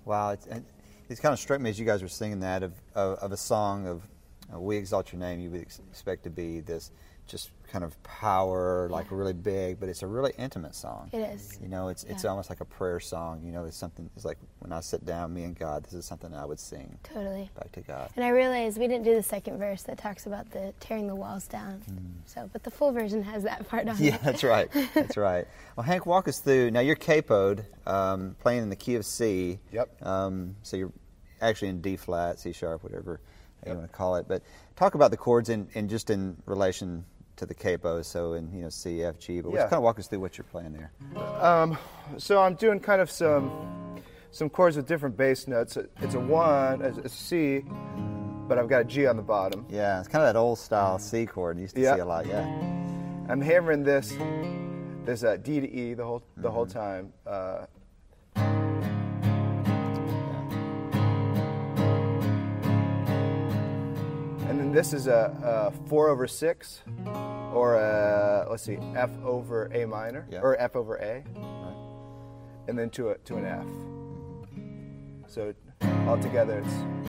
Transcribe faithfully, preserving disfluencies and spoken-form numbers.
Wow, it's, it's kind of struck me as you guys were singing that of of, of a song of uh, "We Exalt Your Name." You would ex- expect to be this just kind of power, like Yeah. really big, but it's a really intimate song. It is. You know, it's it's Yeah. almost like a prayer song. You know, it's something. It's like when I sit down, me and God. This is something I would sing Totally. back to God. And I realized we didn't do the second verse that talks about the tearing the walls down. So, but the full version has that part on Yeah, it. that's right. That's right. Well, Hank, walk us through. Now, you're capoed, um, playing in the key of C. Yep. Um, so you're actually in D flat, C sharp, whatever you Yep. want to call it. But talk about the chords in, in just in relation to the capo. So in you know C, F, G. But Yeah. just kind of walk us through what you're playing there. Um, so I'm doing kind of some some chords with different bass notes. It's a one, it's a C, but I've got a G on the bottom. Yeah, it's kind of that old style C chord. You used to Yeah. see a lot. Yeah. I'm hammering this this uh, D to E the whole the whole time. Uh, and then this is a, a four over six, or a, let's see, F over A minor, Yeah. or F over A, Right. and then to a to an F. So altogether, it's